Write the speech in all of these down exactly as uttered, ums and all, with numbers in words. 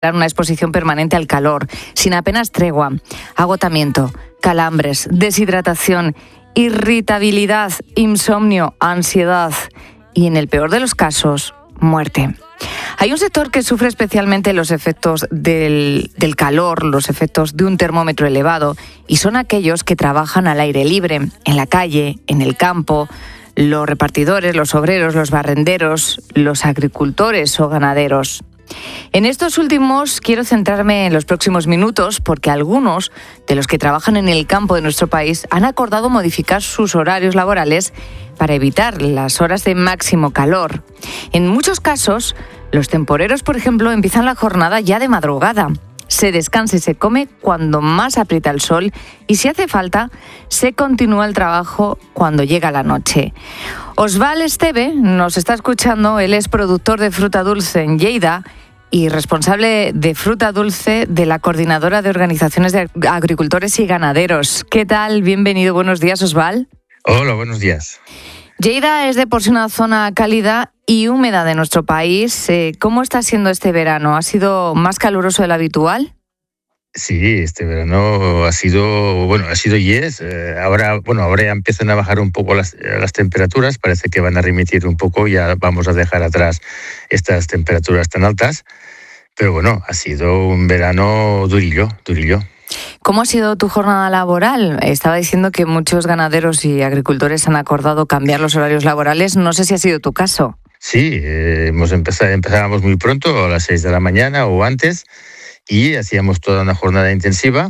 una exposición permanente al calor, sin apenas tregua, agotamiento, calambres, deshidratación, irritabilidad, insomnio, ansiedad y, en el peor de los casos, muerte. Hay un sector que sufre especialmente los efectos del, del calor, los efectos de un termómetro elevado, y son aquellos que trabajan al aire libre, en la calle, en el campo, los repartidores, los obreros, los barrenderos, los agricultores o ganaderos. En estos últimos quiero centrarme en los próximos minutos porque algunos de los que trabajan en el campo de nuestro país han acordado modificar sus horarios laborales para evitar las horas de máximo calor. En muchos casos, los temporeros, por ejemplo, empiezan la jornada ya de madrugada. Se descansa y se come cuando más aprieta el sol y, si hace falta, se continúa el trabajo cuando llega la noche. Osval Esteve nos está escuchando. Él es productor de fruta dulce en Lleida y responsable de fruta dulce de la Coordinadora de Organizaciones de Agricultores y Ganaderos. ¿Qué tal? Bienvenido. Buenos días, Osval. Hola, buenos días. Lleida es de por sí una zona cálida y húmeda de nuestro país. ¿Cómo está siendo este verano? ¿Ha sido más caluroso de lo habitual? Sí, este verano ha sido, bueno, ha sido y es. Eh, ahora, bueno, ahora ya empiezan a bajar un poco las, las temperaturas. Parece que van a remitir un poco. Ya vamos a dejar atrás estas temperaturas tan altas. Pero bueno, ha sido un verano durillo, durillo. ¿Cómo ha sido tu jornada laboral? Estaba diciendo que muchos ganaderos y agricultores han acordado cambiar los horarios laborales. No sé si ha sido tu caso. Sí, eh, hemos empezado, empezábamos muy pronto, a las seis de la mañana o antes, y hacíamos toda una jornada intensiva.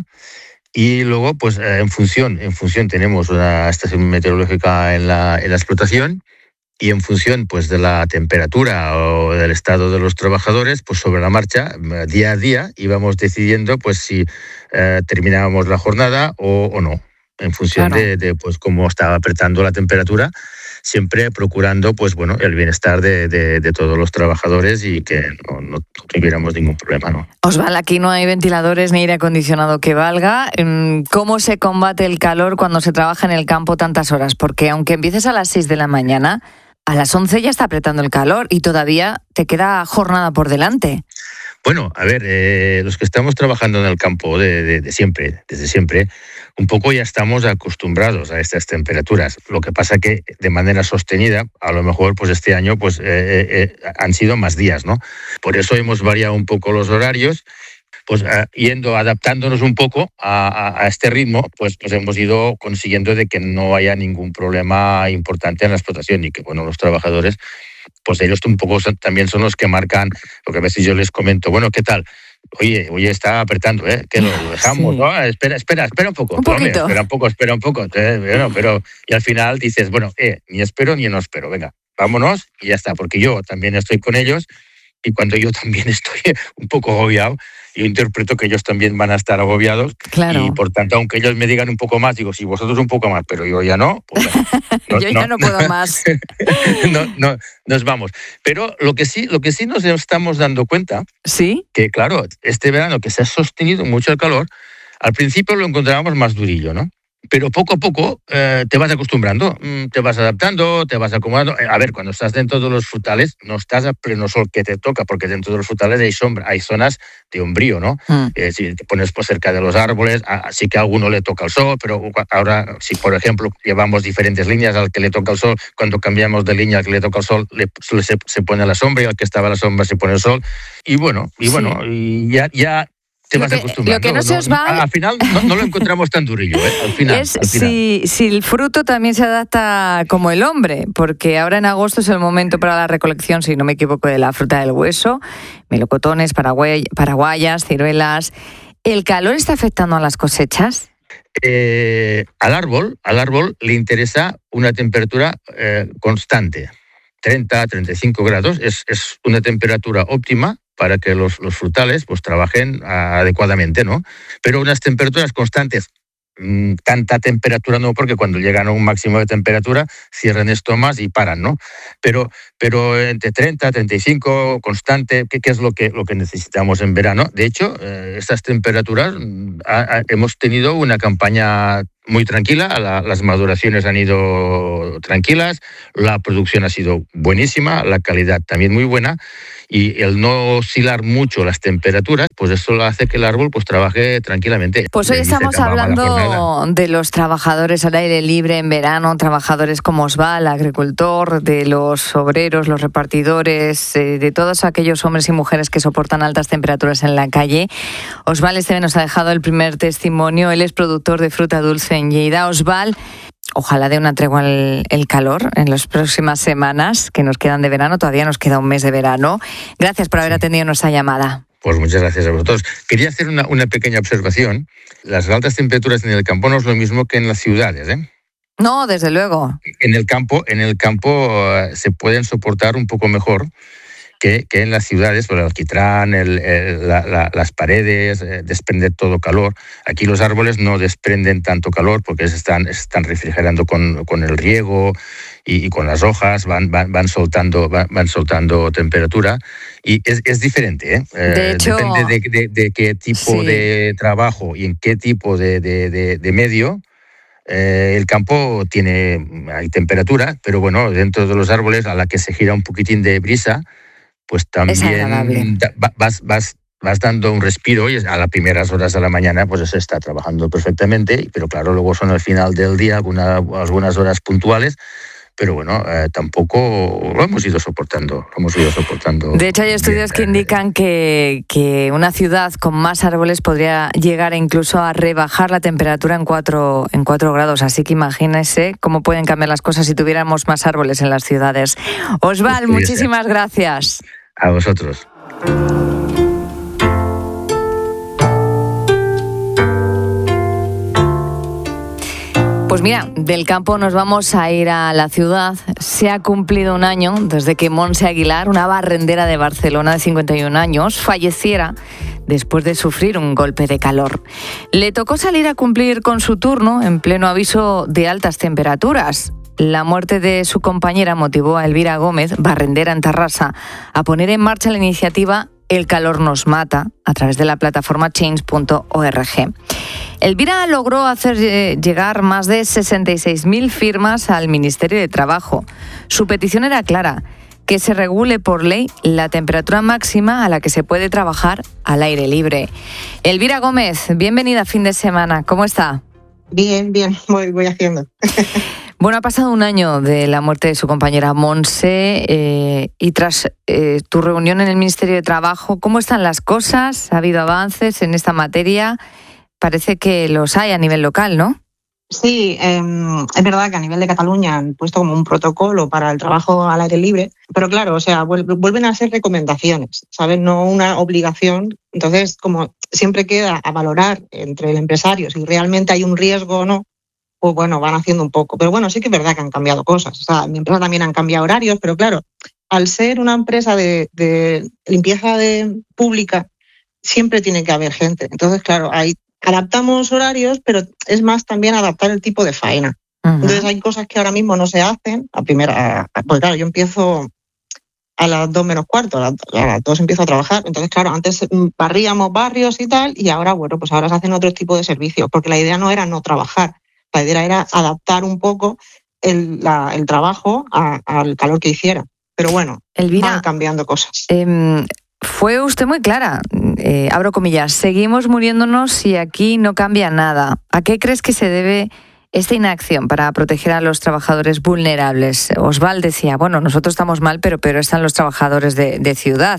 Y luego, pues eh, en función, en función tenemos una estación meteorológica en la, en la explotación, y en función, pues, de la temperatura o del estado de los trabajadores, pues sobre la marcha, día a día, íbamos decidiendo, pues, si eh, terminábamos la jornada o, o no, en función claro. de, de, pues, cómo estaba apretando la temperatura, siempre procurando, pues, bueno, el bienestar de, de, de todos los trabajadores y que no, no tuviéramos ningún problema, ¿no? Osval, aquí no hay ventiladores ni aire acondicionado que valga. ¿Cómo se combate el calor cuando se trabaja en el campo tantas horas? Porque aunque empieces a las seis de la mañana, a las once ya está apretando el calor y todavía te queda jornada por delante. Bueno, a ver, eh, los que estamos trabajando en el campo de, de, de siempre, desde siempre, un poco ya estamos acostumbrados a estas temperaturas. Lo que pasa que de manera sostenida, a lo mejor pues este año pues eh, eh, han sido más días, ¿no? Por eso hemos variado un poco los horarios. Pues uh, yendo, adaptándonos un poco a, a, a este ritmo, pues, pues hemos ido consiguiendo de que no haya ningún problema importante en la explotación y que, bueno, los trabajadores, pues ellos un poco son, también son los que marcan, lo que a veces yo les comento, bueno, ¿qué tal? Oye, oye, está apretando, ¿eh? Que lo dejamos, sí. ¿no? Espera, espera, espera un poco. Un poquito. Espera un poco, espera un poco. ¿eh? Bueno, pero, y al final dices, bueno, eh, ni espero ni no espero, venga, vámonos y ya está, porque yo también estoy con ellos y cuando yo también estoy un poco agobiado, yo interpreto que ellos también van a estar agobiados. Claro. Y por tanto, aunque ellos me digan un poco más, digo, si vosotros un poco más, pero yo ya no. Pues, no yo no, ya no puedo más. no, no, nos vamos. Pero lo que sí, lo que sí nos estamos dando cuenta, ¿sí? Que claro, este verano que se ha sostenido mucho el calor, al principio lo encontrábamos más durillo, ¿no? Pero poco a poco eh, te vas acostumbrando, te vas adaptando, te vas acomodando. A ver, cuando estás dentro de los frutales, no estás a pleno sol que te toca, porque dentro de los frutales hay sombra, hay zonas de umbrío, ¿no? Mm. Eh, si te pones pues, cerca de los árboles, así que a alguno le toca el sol, pero ahora, si por ejemplo llevamos diferentes líneas, al que le toca el sol, cuando cambiamos de línea al que le toca el sol, le, se, se pone la sombra, y al que estaba a la sombra se pone el sol. Y bueno, y sí. bueno, y ya... ya te vas acostumbrando. Lo que no se os va... Al final no, no lo encontramos tan durillo, ¿eh? Al final. Es al final. Si, si el fruto también se adapta como el hombre, porque ahora en agosto es el momento para la recolección, si no me equivoco, de la fruta del hueso, melocotones, paraguay, paraguayas, ciruelas. ¿El calor está afectando a las cosechas? Eh, al árbol, al árbol le interesa una temperatura eh, constante. treinta, treinta y cinco grados es, es una temperatura óptima para que los, los frutales pues trabajen adecuadamente, ¿no? Pero unas temperaturas constantes, mmm, tanta temperatura no, porque cuando llegan a un máximo de temperatura cierran estomas y paran, ¿no? Pero, pero entre treinta, treinta y cinco, constante, ¿qué, qué es lo que, lo que necesitamos en verano? De hecho, eh, estas temperaturas, ha, ha, hemos tenido una campaña muy tranquila, la, las maduraciones han ido tranquilas, la producción ha sido buenísima, la calidad también muy buena, y el no oscilar mucho las temperaturas, pues eso lo hace que el árbol pues trabaje tranquilamente. Pues hoy estamos hablando de los trabajadores al aire libre en verano, trabajadores como Osval, agricultor, de los obreros, los repartidores, eh, de todos aquellos hombres y mujeres que soportan altas temperaturas en la calle. Osval Esteve nos ha dejado el primer testimonio. Él es productor de fruta dulce en Lleida. Osval, ojalá dé una tregua el, el calor en las próximas semanas que nos quedan de verano. Todavía nos queda un mes de verano. Gracias por haber atendido nuestra llamada. Pues muchas gracias a vosotros. Quería hacer una, una pequeña observación. Las altas temperaturas en el campo no es lo mismo que en las ciudades, ¿eh? No, desde luego. En el campo, en el campo uh, se pueden soportar un poco mejor que, que en las ciudades, por el alquitrán, el, el, la, la, las paredes, eh, desprende todo calor. Aquí los árboles no desprenden tanto calor porque se están, se están refrigerando con, con el riego y, y con las hojas, van, van, van, soltando, van, van soltando temperatura. Y es, es diferente, ¿eh? De hecho, depende de, de, de qué tipo sí. de trabajo y en qué tipo de, de, de, de medio. Eh, el campo tiene, hay temperatura, pero bueno, dentro de los árboles, a la que se gira un poquitín de brisa, pues también vas, vas, vas dando un respiro, y a las primeras horas de la mañana pues se está trabajando perfectamente, pero claro, luego son al final del día alguna, algunas horas puntuales. Pero bueno, eh, tampoco lo hemos ido soportando, lo hemos ido soportando. De hecho, hay estudios que indican que, que una ciudad con más árboles podría llegar incluso a rebajar la temperatura en cuatro, en cuatro grados. Así que imagínese cómo pueden cambiar las cosas si tuviéramos más árboles en las ciudades. Osval, muchísimas gracias. A vosotros. Pues mira, del campo nos vamos a ir a la ciudad. Se ha cumplido un año desde que Montse Aguilar, una barrendera de Barcelona de cincuenta y un años, falleciera después de sufrir un golpe de calor. Le tocó salir a cumplir con su turno en pleno aviso de altas temperaturas. La muerte de su compañera motivó a Elvira Gómez, barrendera en Tarrasa, a poner en marcha la iniciativa El calor nos mata, a través de la plataforma change punto org. Elvira logró hacer llegar más de sesenta y seis mil firmas al Ministerio de Trabajo. Su petición era clara, que se regule por ley la temperatura máxima a la que se puede trabajar al aire libre. Elvira Gómez, bienvenida a Fin de Semana. ¿Cómo está? Bien, bien, voy, voy haciendo. Bueno, ha pasado un año de la muerte de su compañera Montse eh, y tras eh, tu reunión en el Ministerio de Trabajo, ¿cómo están las cosas? ¿Ha habido avances en esta materia? Parece que los hay a nivel local, ¿no? Sí, eh, es verdad que a nivel de Cataluña han puesto como un protocolo para el trabajo al aire libre, pero claro, o sea, vuelven a ser recomendaciones, ¿sabes? No una obligación. Entonces, como siempre queda a valorar entre el empresario si realmente hay un riesgo o no, pues bueno, van haciendo un poco. Pero bueno, sí que es verdad que han cambiado cosas. O sea, en mi empresa también han cambiado horarios, pero claro, al ser una empresa de, de limpieza de, pública, siempre tiene que haber gente. Entonces, claro, hay, adaptamos horarios, pero es más también adaptar el tipo de faena. Uh-huh. Entonces hay cosas que ahora mismo no se hacen. A primera, pues claro, yo empiezo a las dos menos cuarto, a las, a las dos empiezo a trabajar. Entonces, claro, antes barríamos barrios y tal, y ahora, bueno, pues ahora se hacen otro tipo de servicios, porque la idea no era no trabajar. La idea era adaptar un poco el, la, el trabajo a, al calor que hiciera. Pero bueno, Elvira, van cambiando cosas. Eh, fue usted muy clara. Eh, abro comillas, seguimos muriéndonos y aquí no cambia nada. ¿A qué crees que se debe esta inacción para proteger a los trabajadores vulnerables? Osval decía, bueno, nosotros estamos mal, pero, pero están los trabajadores de, de ciudad.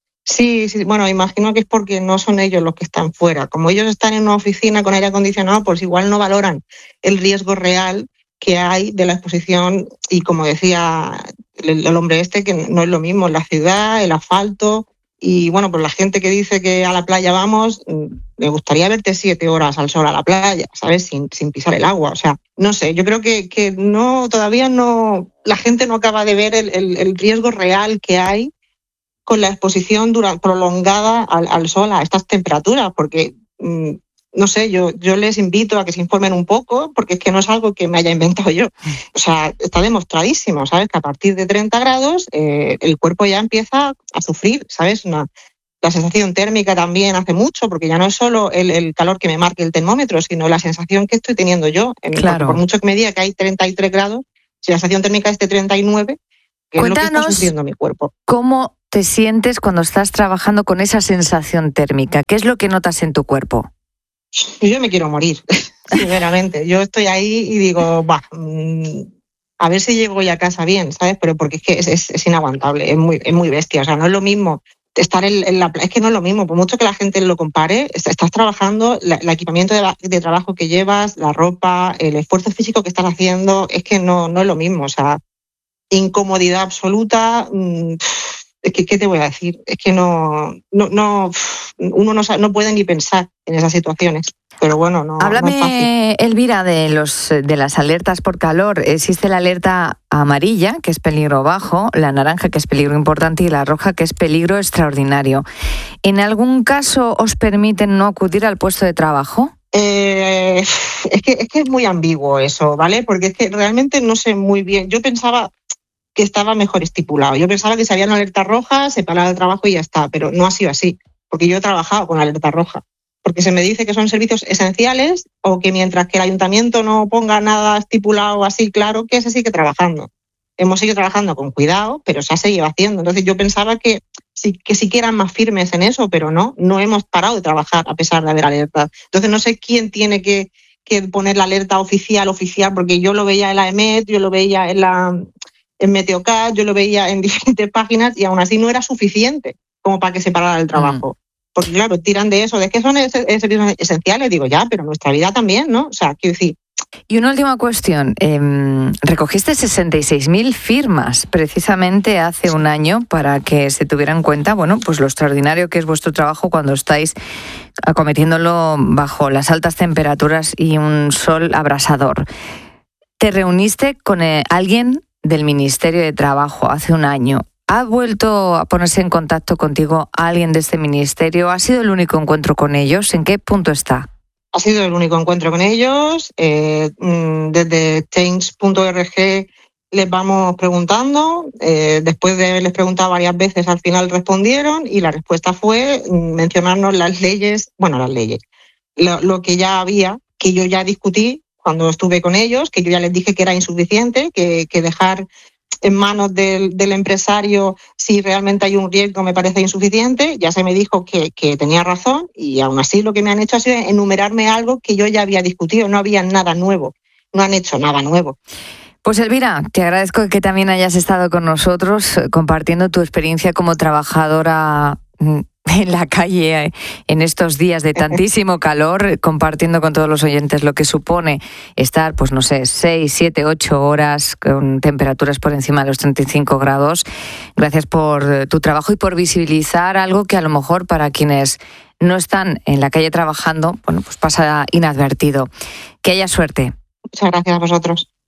Sí, sí, bueno, imagino que es porque no son ellos los que están fuera. Como ellos están en una oficina con aire acondicionado, pues igual no valoran el riesgo real que hay de la exposición. Y como decía el, el hombre este, que no es lo mismo en la ciudad, el asfalto. Y bueno, pues la gente que dice que a la playa vamos, me gustaría verte siete horas al sol a la playa, ¿sabes? Sin, sin pisar el agua. O sea, no sé, yo creo que, que no, todavía no, la gente no acaba de ver el, el, el riesgo real que hay con la exposición dura, prolongada al, al sol a estas temperaturas, porque, mmm, no sé, yo, yo les invito a que se informen un poco, porque es que no es algo que me haya inventado yo. O sea, está demostradísimo, ¿sabes? Que a partir de treinta grados eh, el cuerpo ya empieza a sufrir, ¿sabes? Una, La sensación térmica también hace mucho, porque ya no es solo el, el calor que me marque el termómetro, sino la sensación que estoy teniendo yo. Claro. Por mucho que me diga que hay treinta y tres grados, si la sensación térmica es de treinta y nueve, que Cuéntanos es lo que está sufriendo mi cuerpo. ¿Cómo te sientes cuando estás trabajando con esa sensación térmica? ¿Qué es lo que notas en tu cuerpo? Yo me quiero morir, sinceramente. Yo estoy ahí y digo, bah, mmm, a ver si llego ya a casa bien, ¿sabes? Pero porque es que es, es, es inaguantable, es muy, es muy bestia. O sea, no es lo mismo estar en, en la playa, es que no es lo mismo. Por mucho que la gente lo compare, estás trabajando, la, el equipamiento de, de trabajo que llevas, la ropa, el esfuerzo físico que estás haciendo, es que no, no es lo mismo. O sea, incomodidad absoluta. Mmm, Es que, ¿qué te voy a decir? Es que no, no, no uno no, no puede ni pensar en esas situaciones. Pero bueno, no, Háblame, no es fácil. Elvira, de los de las alertas por calor. Existe la alerta amarilla, que es peligro bajo, la naranja, que es peligro importante, y la roja, que es peligro extraordinario. ¿En algún caso os permiten no acudir al puesto de trabajo? Eh, es que, es que es muy ambiguo eso, ¿vale? Porque es que realmente no sé muy bien. Yo pensaba que estaba mejor estipulado. Yo pensaba que si había una alerta roja, se paraba el trabajo y ya está, pero no ha sido así, porque yo he trabajado con alerta roja, porque se me dice que son servicios esenciales o que mientras que el ayuntamiento no ponga nada estipulado así claro, que se sigue trabajando. Hemos seguido trabajando con cuidado, pero se ha seguido haciendo. Entonces yo pensaba que sí, que sí que eran más firmes en eso, pero no, no hemos parado de trabajar a pesar de haber alertas. Entonces no sé quién tiene que, que poner la alerta oficial, oficial, porque yo lo veía en la E M E T, yo lo veía en la... en Meteocat, yo lo veía en diferentes páginas y aún así no era suficiente como para que se parara el trabajo. Mm. Porque claro, tiran de eso, de que son servicios esenciales, digo ya, pero nuestra vida también, ¿no? O sea, quiero decir... Y una última cuestión. Eh, recogiste sesenta y seis mil firmas precisamente hace un año para que se tuviera en cuenta, bueno, pues lo extraordinario que es vuestro trabajo cuando estáis acometiéndolo bajo las altas temperaturas y un sol abrasador. ¿Te reuniste con eh, alguien del Ministerio de Trabajo hace un año? ¿Ha vuelto a ponerse en contacto contigo alguien de este ministerio? ¿Ha sido el único encuentro con ellos? ¿En qué punto está? Ha sido el único encuentro con ellos. Eh, desde change punto org les vamos preguntando. Eh, después de haberles preguntado varias veces, al final respondieron y la respuesta fue mencionarnos las leyes, bueno, las leyes, lo, lo que ya había, que yo ya discutí cuando estuve con ellos, que yo ya les dije que era insuficiente, que, que dejar en manos del, del empresario si realmente hay un riesgo me parece insuficiente. Ya se me dijo que, que tenía razón y aún así lo que me han hecho ha sido enumerarme algo que yo ya había discutido, no había nada nuevo, no han hecho nada nuevo. Pues Elvira, te agradezco que también hayas estado con nosotros compartiendo tu experiencia como trabajadora en la calle en estos días de tantísimo calor, compartiendo con todos los oyentes lo que supone estar, pues no sé, seis, siete, ocho horas con temperaturas por encima de los treinta y cinco grados. Gracias por tu trabajo y por visibilizar algo que a lo mejor para quienes no están en la calle trabajando, bueno, pues pasa inadvertido. Que haya suerte. Muchas gracias a vosotros.